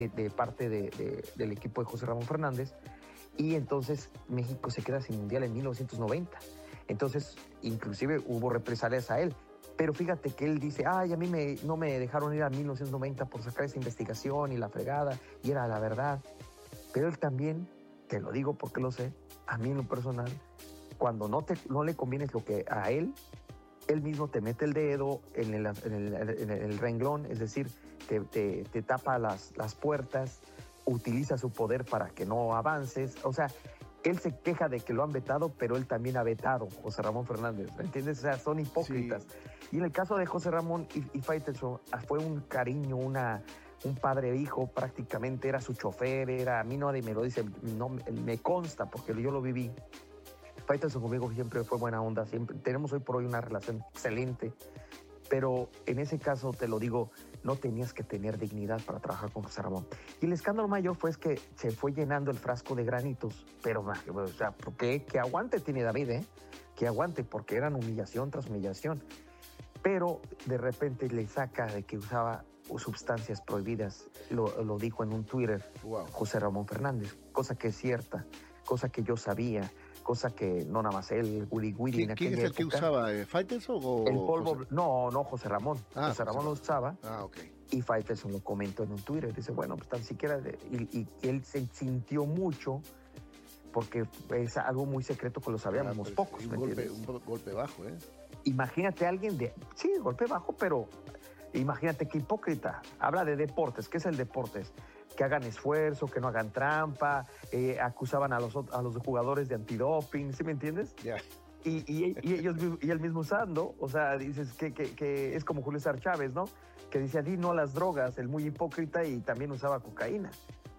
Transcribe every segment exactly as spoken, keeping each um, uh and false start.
de parte de, de, del equipo de José Ramón Fernández, y entonces México se queda sin mundial en mil novecientos noventa. Entonces, inclusive hubo represalias a él. Pero fíjate que él dice, ay, a mí me, no me dejaron ir a mil novecientos noventa por sacar esa investigación y la fregada, y era la verdad. Pero él también, te lo digo porque lo sé, a mí en lo personal, cuando no, te, no le conviene lo que a él, él mismo te mete el dedo en el, en el, en el renglón, es decir, te, te, te tapa las, las puertas, utiliza su poder para que no avances. O sea, él se queja de que lo han vetado, pero él también ha vetado, José Ramón Fernández, ¿me entiendes? O sea, son hipócritas. Sí. Y en el caso de José Ramón y, y Faitelson, fue un cariño, una, un padre e hijo, prácticamente era su chofer, era, a mí nadie me lo dice, no, me consta porque yo lo viví. Faitelson conmigo siempre fue buena onda, siempre tenemos hoy por hoy una relación excelente, pero en ese caso, te lo digo, no tenías que tener dignidad para trabajar con José Ramón. Y el escándalo mayor fue es que se fue llenando el frasco de granitos, pero, o sea, ¿qué, qué aguante tiene David, eh? Que aguante, porque eran humillación tras humillación. Pero de repente le saca de que usaba sustancias prohibidas, lo, lo dijo en un Twitter, wow. José Ramón Fernández, cosa que es cierta, cosa que yo sabía, cosa que no nada más él, Willy Willy en aquella ¿Quién es el época, que usaba? ¿Eh, ¿Faitelson o el polvo? José? No, no, José Ramón. Ah, José Ramón lo usaba. Ah, ok. Y Faitelson lo comentó en un Twitter. Dice, bueno, pues tan siquiera... De, y, y él se sintió mucho porque es algo muy secreto que lo sabíamos ah, pues, pocos. Un golpe, un golpe bajo, ¿eh? Imagínate a alguien de... Sí, golpe bajo, pero imagínate qué hipócrita. Habla de deportes. ¿Qué es el deportes? Que hagan esfuerzo, que no hagan trampa, eh, acusaban a los, a los jugadores de antidoping, ¿sí me entiendes? Ya. Yeah. Y, y, y, ellos, y él mismo usando, o sea, dices que, que, que es como Julio César Chávez, ¿no? Que decía, di no a las drogas, el muy hipócrita, y también usaba cocaína.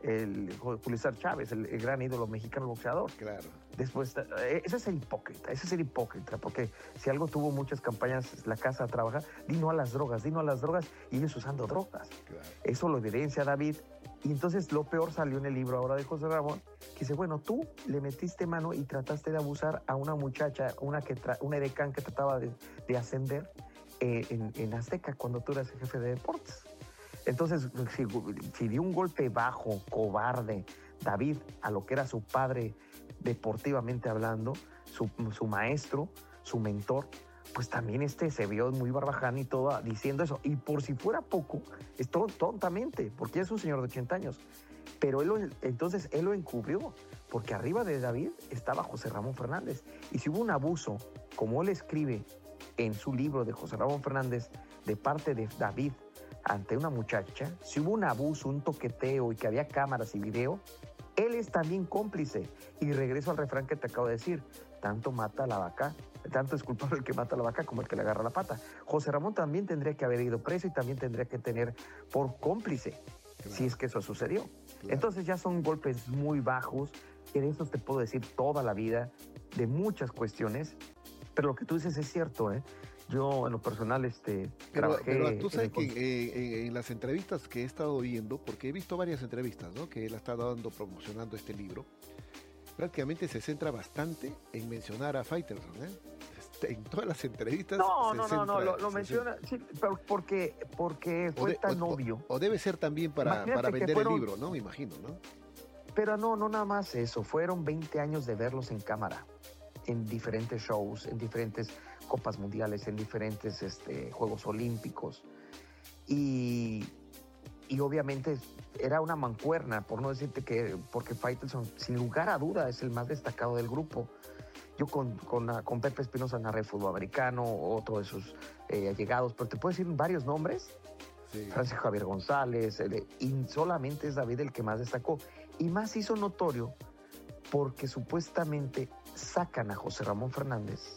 El Julio César Chávez, el, el gran ídolo mexicano boxeador. Claro. Después, ese es el hipócrita, ese es el hipócrita, porque si algo tuvo muchas campañas la casa a trabajar, di no a las drogas, di no a las drogas, y ellos usando drogas. Claro. Eso lo evidencia David. Y entonces lo peor salió en el libro ahora de José Ramón, que dice, bueno, tú le metiste mano y trataste de abusar a una muchacha, una, que tra- una edecán que trataba de, de ascender eh, en, en Azteca cuando tú eras el jefe de deportes. Entonces, si, si dio un golpe bajo, cobarde, David, a lo que era su padre deportivamente hablando, su, su maestro, su mentor, pues también este se vio muy barbaján y todo diciendo eso. Y por si fuera poco, es todo tontamente, porque es un señor de ochenta años. Pero él lo, entonces él lo encubrió, porque arriba de David estaba José Ramón Fernández. Y si hubo un abuso, como él escribe en su libro de José Ramón Fernández, de parte de David ante una muchacha, si hubo un abuso, un toqueteo y que había cámaras y video, él es también cómplice. Y regreso al refrán que te acabo de decir, tanto mata a la vaca, tanto es culpable el que mata a la vaca como el que le agarra la pata. José Ramón también tendría que haber ido preso y también tendría que tener por cómplice, claro, si es que eso sucedió. Claro. Entonces ya son golpes muy bajos, que de esos te puedo decir toda la vida, de muchas cuestiones, pero lo que tú dices es cierto, ¿eh? Yo en lo personal este, pero, trabajé... Pero tú sabes que eh, en, en las entrevistas que he estado viendo, porque he visto varias entrevistas, ¿no?, que él ha estado dando, promocionando este libro, prácticamente se centra bastante en mencionar a Faitelson, ¿eh? Este, en todas las entrevistas. No, se no, centra, no, no, lo, lo menciona, sí, pero porque, porque fue de, tan o, obvio. O, o debe ser también para, para vender fueron, el libro, ¿no? Me imagino, ¿no? Pero no, no nada más eso, fueron veinte años de verlos en cámara, en diferentes shows, en diferentes copas mundiales, en diferentes este, Juegos Olímpicos. Y, y obviamente era una mancuerna, por no decirte que, porque Faitelson, sin lugar a duda, es el más destacado del grupo. Yo con, con, con Pepe Espinosa narré fútbol americano, otro de sus eh, allegados, pero te puedo decir varios nombres. Sí. Francisco Javier González, el, y solamente es David el que más destacó. Y más hizo notorio porque supuestamente sacan a José Ramón Fernández.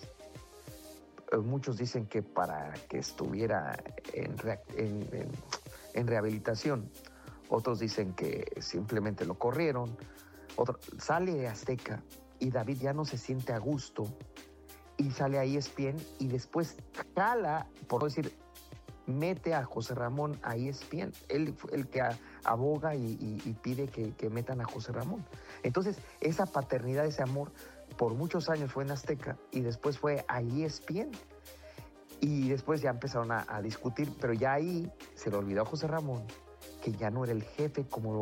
Muchos dicen que para que estuviera en, en, en, en rehabilitación. Otros dicen que simplemente lo corrieron. Otro, sale de Azteca y David ya no se siente a gusto y sale a E S P N y después jala, por no decir, mete a José Ramón a E S P N. Él el que aboga y, y, y pide que, que metan a José Ramón. Entonces, esa paternidad, ese amor, por muchos años fue en Azteca y después fue a E S P N. Y después ya empezaron a, a discutir, pero ya ahí se le olvidó a José Ramón que ya no era el jefe como lo